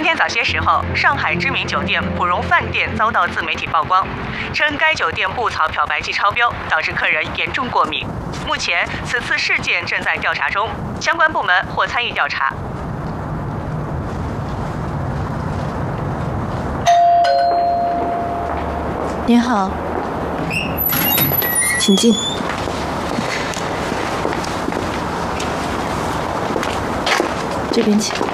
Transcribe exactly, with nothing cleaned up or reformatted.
今天早些时候，上海知名酒店普荣饭店遭到自媒体曝光，称该酒店布草漂白剂超标，导致客人严重过敏。目前，此次事件正在调查中，相关部门或参与调查。 您好，请进。这边请。